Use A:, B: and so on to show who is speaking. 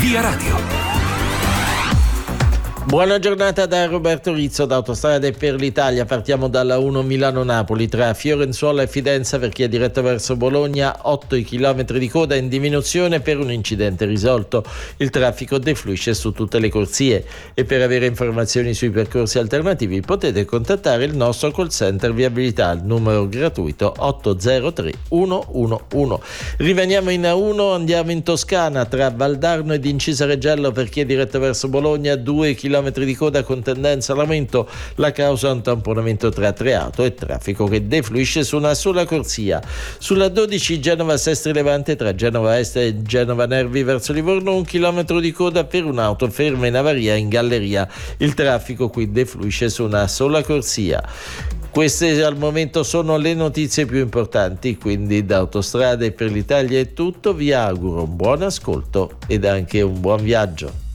A: Via Radio.
B: Buona giornata da Roberto Rizzo da Autostrade per l'Italia. Partiamo dalla 1 Milano-Napoli tra Fiorenzuola e Fidenza per chi è diretto verso Bologna, 8 i chilometri di coda in diminuzione per un incidente risolto. Il traffico defluisce su tutte le corsie e per avere informazioni sui percorsi alternativi potete contattare il nostro call center viabilità, il numero gratuito 803 111. Rimaniamo in A1, andiamo in Toscana tra Valdarno ed Incisa Reggello per chi è diretto verso Bologna, 2 chilometri di coda con tendenza all'aumento. La causa è un tamponamento tra tre auto e traffico che defluisce su una sola corsia. Sulla 12 Genova-Sestri Levante tra Genova Est e Genova Nervi verso Livorno, 1 chilometro di coda per un'auto ferma in avaria in galleria. Il traffico qui defluisce su una sola corsia. Queste al momento sono le notizie più importanti, quindi da Autostrade per l'Italia è tutto. Vi auguro un buon ascolto ed anche un buon viaggio.